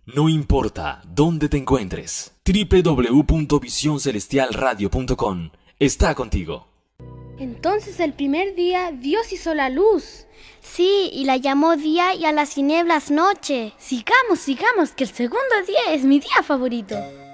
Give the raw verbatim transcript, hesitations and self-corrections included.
No importa dónde te encuentres, doble u doble u doble u punto visión celestial radio punto com está contigo. Entonces el primer día Dios hizo la luz. Sí, y la llamó día y a las tinieblas noche. Sigamos, sigamos, que el segundo día es mi día favorito.